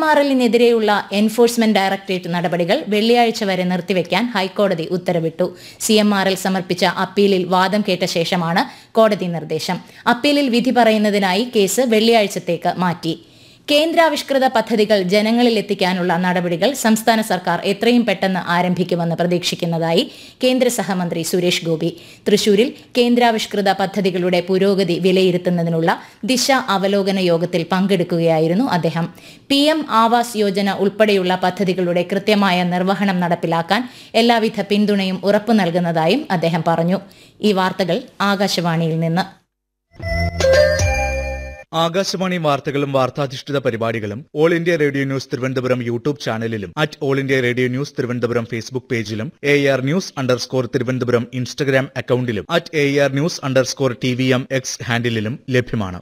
CMRLനെതിരെയുള്ള enforcement directorate നടപടികൾ വെള്ളിയാഴ്ച വരെ നിർത്തിവെക്കാൻ ഹൈക്കോടതി ഉത്തരവിട്ടു. CMRL സമർപ്പിച്ച അപ്പീലിൽ വാദം കേട്ട ശേഷമാണ് കോടതി നിർദ്ദേശം. അപ്പീലിൽ വിധി പറയുന്നതിനായി കേസ് വെള്ളിയാഴ്ചത്തേക്ക് മാറ്റി. കേന്ദ്രാവിഷ്കൃത പദ്ധതികൾ ജനങ്ങളിൽ എത്തിക്കാനുള്ള നടപടികൾ സംസ്ഥാന സർക്കാർ എത്രയും പെട്ടെന്ന് ആരംഭിക്കുമെന്ന് പ്രതീക്ഷിക്കുന്നതായി കേന്ദ്ര സഹമന്ത്രി സുരേഷ് ഗോപി. തൃശൂരിൽ കേന്ദ്രാവിഷ്കൃത പദ്ധതികളുടെ പുരോഗതി വിലയിരുത്തുന്നതിനുള്ള ദിശ അവലോകന യോഗത്തിൽ പങ്കെടുക്കുകയായിരുന്നു അദ്ദേഹം. PM ആവാസ് യോജന ഉൾപ്പെടെയുള്ള പദ്ധതികളുടെ കൃത്യമായ നിർവഹണം നടപ്പിലാക്കാൻ എല്ലാവിധ പിന്തുണയും ഉറപ്പു നൽകുന്നതായും അദ്ദേഹം പറഞ്ഞു. ഈ വാർത്തകൾ ആകാശവാണിയിൽ നിന്ന്. ആകാശവാണി വാർത്തകളും വാർത്താധിഷ്ഠിത പരിപാടികളും all India radio news Thiruvananthapuram YouTube ചാനലിലും all India radio news Thiruvananthapuram Facebook പേജിലും AR News_ തിരുവനന്തപുരം ഇൻസ്റ്റഗ്രാം അക്കൌണ്ടിലും AR News_TVM X ഹാൻഡിലും ലഭ്യമാണ്.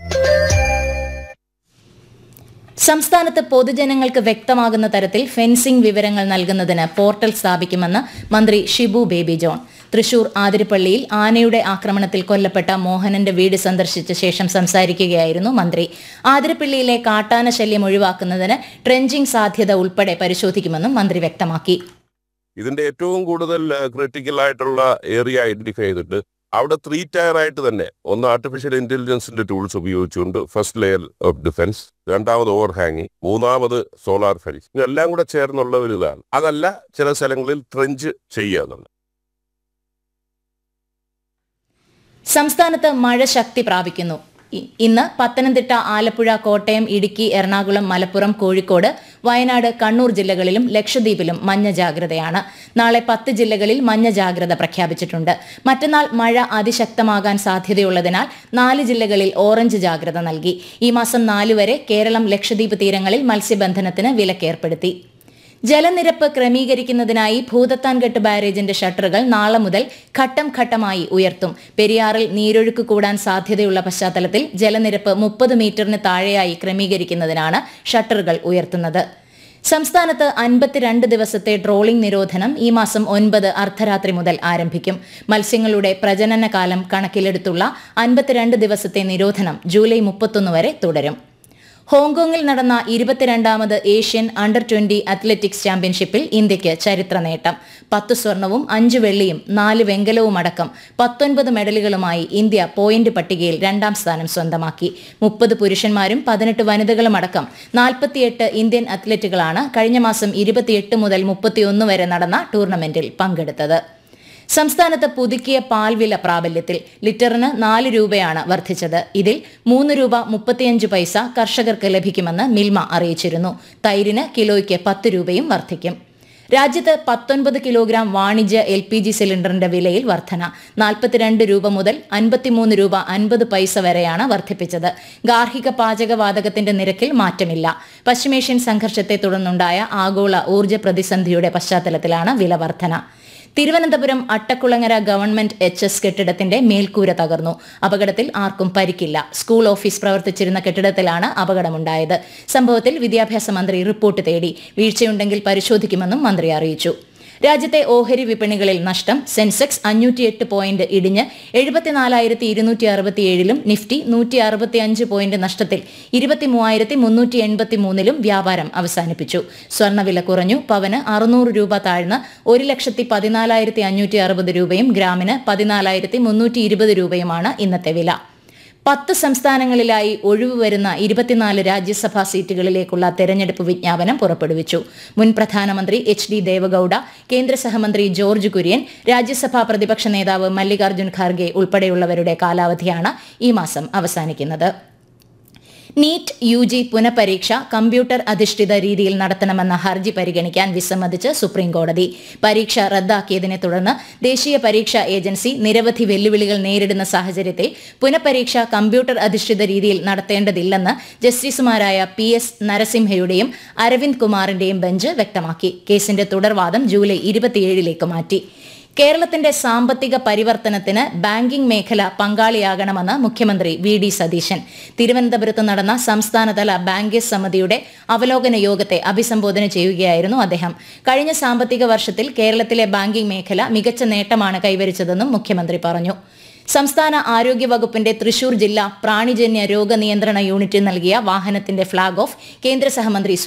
സംസ്ഥാനത്ത് പൊതുജനങ്ങൾക്ക് വ്യക്തമാകുന്ന തരത്തിൽ ഫെൻസിംഗ് വിവരങ്ങൾ നൽകുന്നതിന് പോർട്ടൽ സ്ഥാപിക്കുമെന്ന് മന്ത്രി ഷിബു ബേബി ജോൺ. തൃശൂർ ആതിരപ്പള്ളിയിൽ ആനയുടെ ആക്രമണത്തിൽ കൊല്ലപ്പെട്ട മോഹനന്റെ വീട് സന്ദർശിച്ച ശേഷം സംസാരിക്കുകയായിരുന്നു മന്ത്രി. ആതിരപ്പള്ളിയിലെ കാട്ടാന ശല്യം ഒഴിവാക്കുന്നതിന് ട്രെഞ്ചിംഗ് സാധ്യത ഉൾപ്പെടെ പരിശോധിക്കുമെന്നും മന്ത്രി വ്യക്തമാക്കി. ഇതിന്റെ ഏറ്റവും കൂടുതൽ ക്രിട്ടിക്കൽ ആയിട്ടുള്ള ഏരിയ ഐഡന്റിഫൈ ചെയ്തിട്ട് അവിടെ 3 ടയർ ആയിട്ട് തന്നെ ഒന്ന് ആർട്ടിഫിഷ്യൽ ഇന്റലിജൻസിന്റെ ടൂൾസ് ഉപയോഗിച്ചുകൊണ്ട് ഫസ്റ്റ് ലെയർ ഓഫ് ഡിഫൻസ്, രണ്ടാമത് ഓവർ ഹാങ്ങിങ്, മൂന്നാമത് സോളാർ ഫെൻസ്, ഇതെല്ലാം കൂടെ ചേർന്നുള്ള ഒരു ഇതാണ്. അതല്ല ചില സ്ഥലങ്ങളിൽ ട്രെഞ്ച് ചെയ്യുക. സംസ്ഥാനത്ത് മഴ ശക്തി പ്രാപിക്കുന്നു. ഇന്ന് പത്തനംതിട്ട, ആലപ്പുഴ, കോട്ടയം, ഇടുക്കി, എറണാകുളം, മലപ്പുറം, കോഴിക്കോട്, വയനാട്, കണ്ണൂർ ജില്ലകളിലും ലക്ഷദ്വീപിലും മഞ്ഞ ജാഗ്രതയാണ്. നാളെ 10 ജില്ലകളിൽ മഞ്ഞ ജാഗ്രത പ്രഖ്യാപിച്ചിട്ടുണ്ട്. മറ്റന്നാൾ മഴ അതിശക്തമാകാൻ സാധ്യതയുള്ളതിനാൽ 4 ജില്ലകളിൽ ഓറഞ്ച് ജാഗ്രത നൽകി. ഈ മാസം 4 വരെ കേരളം, ലക്ഷദ്വീപ് തീരങ്ങളിൽ മത്സ്യബന്ധനത്തിന് വിലക്കേർപ്പെടുത്തി. ജലനിരപ്പ് ക്രമീകരിക്കുന്നതിനായി ഭൂതത്താൻകെട്ട് ബാരേജിന്റെ ഷട്ടറുകൾ നാളെ മുതൽ ഘട്ടം ഘട്ടമായി ഉയർത്തും. പെരിയാറിൽ നീരൊഴുക്ക് കൂടാൻ സാധ്യതയുള്ള പശ്ചാത്തലത്തിൽ ജലനിരപ്പ് 30 മീറ്ററിന് താഴെയായി ക്രമീകരിക്കുന്നതിനാണ് ഷട്ടറുകൾ ഉയർത്തുന്നത്. സംസ്ഥാനത്ത് 52 ദിവസത്തെ ട്രോളിംഗ് നിരോധനം ഈ മാസം 9 അർദ്ധരാത്രി മുതൽ ആരംഭിക്കും. മത്സ്യങ്ങളുടെ പ്രജനനകാലം കണക്കിലെടുത്തുള്ള 52 ദിവസത്തെ നിരോധനം ജൂലൈ 31 വരെ തുടരും. ഹോങ്കോങ്ങിൽ നടന്ന 22ാമത് ഏഷ്യൻ അണ്ടർ-20 അത്ലറ്റിക്സ് ചാമ്പ്യൻഷിപ്പിൽ ഇന്ത്യയ്ക്ക് ചരിത്ര നേട്ടം. 10 സ്വർണവും 5 വെള്ളിയും 4 വെങ്കലവും അടക്കം 19 മെഡലുകളുമായി ഇന്ത്യ പോയിന്റ് പട്ടികയിൽ 2ാം സ്ഥാനം സ്വന്തമാക്കി. 30 പുരുഷന്മാരും 18 വനിതകളും അടക്കം 48 ഇന്ത്യൻ അത്ലറ്റുകളാണ് കഴിഞ്ഞ മാസം 28 മുതൽ 31 വരെ നടന്ന ടൂർണമെന്റിൽ പങ്കെടുത്തത്. സംസ്ഥാനത്ത് പുതുക്കിയ പാൽ വില പ്രാബല്യത്തിൽ. ലിറ്ററിന് 4 രൂപയാണ് വർദ്ധിച്ചത്. ഇതിൽ 3 രൂപ 35 പൈസ കർഷകർക്ക് ലഭിക്കുമെന്ന് മിൽമ അറിയിച്ചിരുന്നു. തൈരിന് കിലോയ്ക്ക് 10 രൂപയും വർദ്ധിക്കും. രാജ്യത്ത് 19 കിലോഗ്രാം വാണിജ്യ LPG സിലിണ്ടറിന്റെ വിലയിൽ വർധന. 42 രൂപ മുതൽ 53 രൂപ 50 പൈസ വരെയാണ് വർദ്ധിപ്പിച്ചത്. ഗാർഹിക പാചകവാതകത്തിന്റെ നിരക്കിൽ മാറ്റമില്ല. പശ്ചിമേഷ്യൻ സംഘർഷത്തെ തുടർന്നുണ്ടായ ആഗോള ഊർജ്ജ പ്രതിസന്ധിയുടെ പശ്ചാത്തലത്തിലാണ് വില വർധന. തിരുവനന്തപുരം അട്ടക്കുളങ്ങര ഗവൺമെന്റ് HS കെട്ടിടത്തിന്റെ മേൽക്കൂര തകർന്നു. അപകടത്തിൽ ആർക്കും പരിക്കില്ല. സ്കൂൾ ഓഫീസ് പ്രവർത്തിച്ചിരുന്ന കെട്ടിടത്തിലാണ് അപകടമുണ്ടായത്. സംഭവത്തിൽ വിദ്യാഭ്യാസ മന്ത്രി റിപ്പോർട്ട് തേടി. വീഴ്ചയുണ്ടെങ്കിൽ പരിശോധിക്കുമെന്നും മന്ത്രി അറിയിച്ചു. രാജ്യത്തെ ഓഹരി വിപണികളിൽ നഷ്ടം. സെൻസെക്സ് 508 പോയിന്റ് ഇടിഞ്ഞ് 74,267ലും നിഫ്റ്റി 165 പോയിന്റ് നഷ്ടത്തിൽ 23,383ലും വ്യാപാരം അവസാനിപ്പിച്ചു. സ്വർണ്ണവില കുറഞ്ഞു. പവന് 600 രൂപ താഴ്ന്ന് 1,14,560 രൂപയും ഗ്രാമിന് 14,320 രൂപയുമാണ് ഇന്നത്തെ വില. 10 സംസ്ഥാനങ്ങളിലായി ഒഴിവ് വരുന്ന 24 രാജ്യസഭാ സീറ്റുകളിലേക്കുള്ള തെരഞ്ഞെടുപ്പ് വിജ്ഞാപനം പുറപ്പെടുവിച്ചു. മുൻ പ്രധാനമന്ത്രി HD ദേവഗൌഡ, കേന്ദ്ര സഹമന്ത്രി ജോർജ് കുര്യൻ, രാജ്യസഭാ പ്രതിപക്ഷ നേതാവ് മല്ലികാർജ്ജുൻ ഖാർഗെ ഉൾപ്പെടെയുള്ളവരുടെ കാലാവധിയാണ് ഈ മാസം അവസാനിക്കുന്നത്. നീറ്റ് UG പുനഃപരീക്ഷ കമ്പ്യൂട്ടർ അധിഷ്ഠിത രീതിയിൽ നടത്തണമെന്ന ഹർജി പരിഗണിക്കാൻ വിസമ്മതിച്ച് സുപ്രീംകോടതി. പരീക്ഷ റദ്ദാക്കിയതിനെ തുടർന്ന് ദേശീയ പരീക്ഷാ ഏജൻസി നിരവധി വെല്ലുവിളികൾ നേരിടുന്ന സാഹചര്യത്തിൽ പുനഃപരീക്ഷ കമ്പ്യൂട്ടർ അധിഷ്ഠിത രീതിയിൽ നടത്തേണ്ടതില്ലെന്ന് ജസ്റ്റിസുമാരായ PS നരസിംഹയുടെയും അരവിന്ദ് കുമാറിന്റെയും ബെഞ്ച് വ്യക്തമാക്കി. കേസിന്റെ തുടർവാദം ജൂലൈ 27ലേക്ക് മാറ്റി. കേരളത്തിന്റെ സാമ്പത്തിക പരിവർത്തനത്തിന് ബാങ്കിംഗ് മേഖല പങ്കാളിയാകണമെന്ന് മുഖ്യമന്ത്രി VD സതീശൻ. തിരുവനന്തപുരത്ത് നടന്ന സംസ്ഥാനതല ബാങ്കേഴ്സ് സമിതിയുടെ അവലോകന യോഗത്തെ അഭിസംബോധന ചെയ്യുകയായിരുന്നു അദ്ദേഹം. കഴിഞ്ഞ സാമ്പത്തിക വർഷത്തിൽ കേരളത്തിലെ ബാങ്കിംഗ് മേഖല മികച്ച നേട്ടമാണ് കൈവരിച്ചതെന്നും മുഖ്യമന്ത്രി പറഞ്ഞു. സംസ്ഥാന ആരോഗ്യ വകുപ്പിന്റെ തൃശൂർ ജില്ലാ പ്രാണിജന്യ രോഗനിയന്ത്രണ യൂണിറ്റ് നൽകിയ വാഹനത്തിന്റെ ഫ്ളാഗ് ഓഫ് കേന്ദ്ര സഹമന്ത്രി